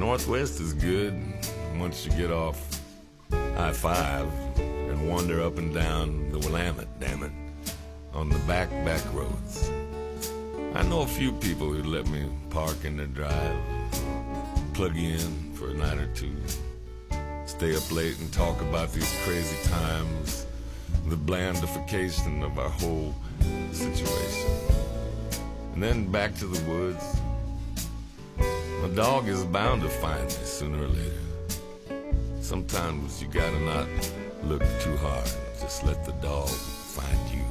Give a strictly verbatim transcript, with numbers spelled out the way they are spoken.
Northwest is good once you get off I five and wander up and down the Willamette, damn it, on the back, back roads. I know a few people who'd let me park in their drive, plug in for a night or two, stay up late and talk about these crazy times, the blandification of our whole situation. And then back to the woods. A dog is bound to find me sooner or later. Sometimes you gotta not look too hard. Just let the dog find you.